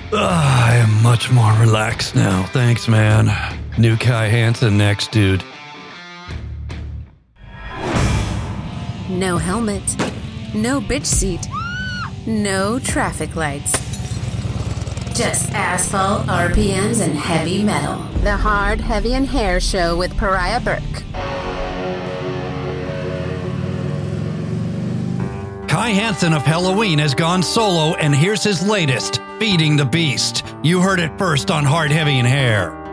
I am much more relaxed now. Thanks, man. New Kai Hansen next, dude. No helmet. No bitch seat. No traffic lights. Just asphalt, RPMs, and heavy metal. The Hard, Heavy, and Hair Show with Pariah Burke. Kai Hansen of Helloween has gone solo, and here's his latest, Feeding the Beast. You heard it first on Hard, Heavy, and Hair.